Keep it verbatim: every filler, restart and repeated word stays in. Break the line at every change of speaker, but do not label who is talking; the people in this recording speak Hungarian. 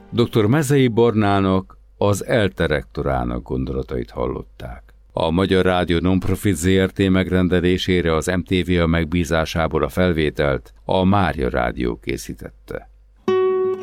doktor Mezei Bornának, az ELTE rektorának gondolatait hallották. A Magyar Rádió Nonprofit zé er té megrendelésére az em té vé a megbízásából a felvételt a Mária Rádió készítette.